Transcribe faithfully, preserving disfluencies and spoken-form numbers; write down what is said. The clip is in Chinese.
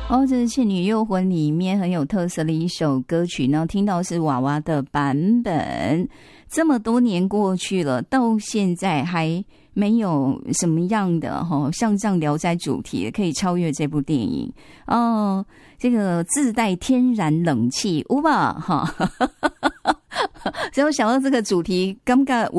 哦，这是《倩女幽魂》里面很有特色的一首歌曲呢，听到是娃娃的版本。这么多年过去了，到现在还没有什么样的哈，像这样聊斋主题可以超越这部电影哦。这个自带天然冷气，有吧哈？所以我想到这个主题，感觉